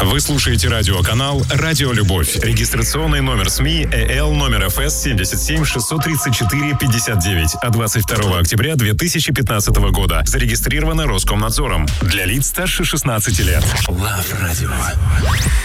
Вы слушаете радиоканал «Радио Любовь». Регистрационный номер СМИ ЭЛ номер ФС 77 634 59 от 22 октября 2015 года. Зарегистрировано Роскомнадзором. Для лиц старше 16 лет. Love Radio.